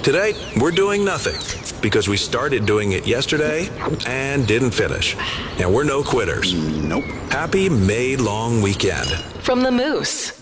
Today, we're doing nothing because we started doing it yesterday and didn't finish. And we're no quitters. Nope. Happy May long weekend. From the Moose.